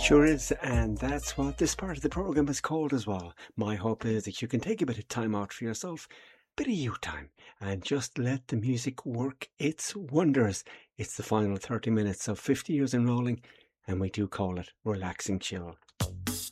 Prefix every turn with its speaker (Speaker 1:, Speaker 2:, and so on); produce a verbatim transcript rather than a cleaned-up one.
Speaker 1: Sure is, and that's what this part of the program is called as well. My hope is that you can take a bit of time out for yourself, bit of you time, and just let the music work its wonders. It's the final thirty minutes of fifty years in rolling, and we do call it Relaxing Chill.